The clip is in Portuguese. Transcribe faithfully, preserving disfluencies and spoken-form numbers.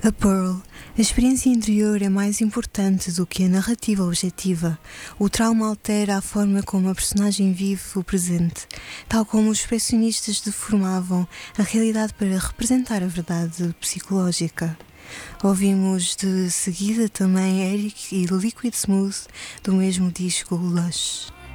A Pearl, a experiência interior é mais importante do que a narrativa objetiva. O trauma altera a forma como a personagem vive o presente, tal como os expressionistas deformavam a realidade para representar a verdade psicológica. Ouvimos de seguida também Eric e Liquid Smooth, do mesmo disco Lush.